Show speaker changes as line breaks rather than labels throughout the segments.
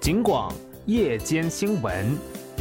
警广夜间新闻。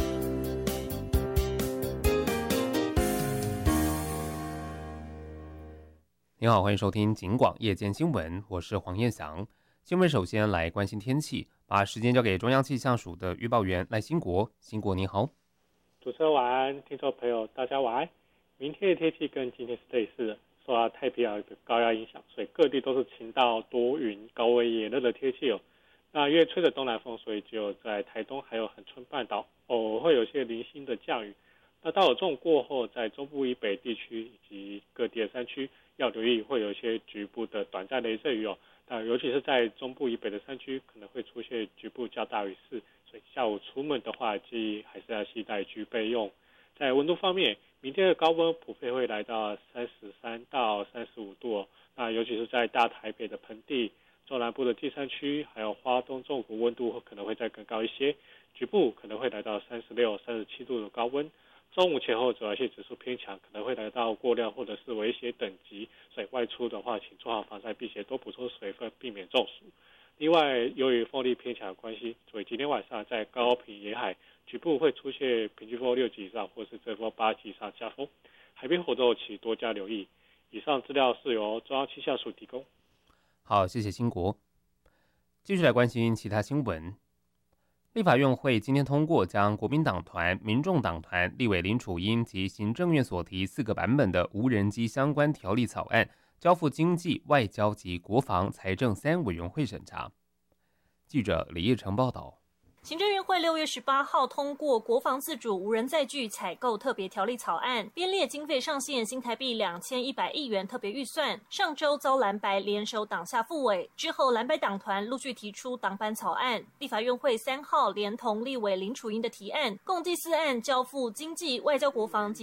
你好，欢迎收听警广夜间新闻，我是黄彦翔。新闻首先来关心天气，把时间交给中央气象署的预报员赖兴国。兴国你好。
主持人晚安，听众朋友大家晚安。明天的天气跟今天是类似的，受到太平洋的高压影响，所以各地都是晴到多云、高温炎热的天气哦。那因为吹着东南风，所以只有在台东还有恒春半岛偶尔会有些零星的降雨。那到了中午过后，在中部以北地区以及各地的山区要留意会有一些局部的短暂雷阵雨哦。那尤其是在中部以北的山区可能会出现局部较大雨势，所以下午出门的话建议还是要携带具备用。在温度方面，明天的高温普遍会来到33到35度哦。那尤其是在大台北的盆地、中南部的第三区，还有花东纵谷，温度可能会再更高一些，局部可能会来到36、37度的高温。中午前后紫外线指数偏强，可能会来到过量或者是危险等级，所以外出的话，请做好防晒，并且多补充水分，避免中暑。另外，由于风力偏强的关系，所以今天晚上在高屏沿海局部会出现平均风6级以上，或是阵风8级以上加风，海边活动请多加留意。以上资料是由中央气象署提供。
好，谢谢兴国。继续来关心其他新闻。立法院会今天通过将国民党团、民众党团立委林楚英及行政院所提4个版本的无人机相关条例草案交付经济、外交及国防、财政3委员会审查。记者李业成报道。
行政院会6月18号通过国防自主无人载具采购特别条例草案，编列经费上限新台币2100亿元特别预算。上周遭蓝白联手党下复委，之后蓝白党团陆续提出党版草案。立法院会3号连同立委林楚英的提案，共计4案交付经济、外交、国防及